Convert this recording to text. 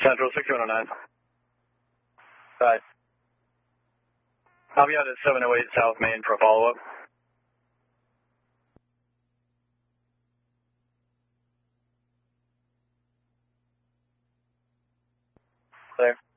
Central 6109. Bye. I'll be out at 708 South Main for a follow-up. There.